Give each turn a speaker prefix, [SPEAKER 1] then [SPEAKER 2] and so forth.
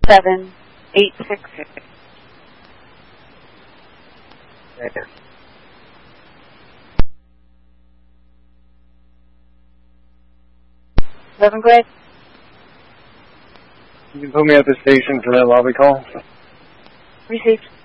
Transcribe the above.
[SPEAKER 1] 7866.
[SPEAKER 2] Okay.
[SPEAKER 1] Leavenworth?
[SPEAKER 2] You can put me at the station for that lobby call.
[SPEAKER 1] Received.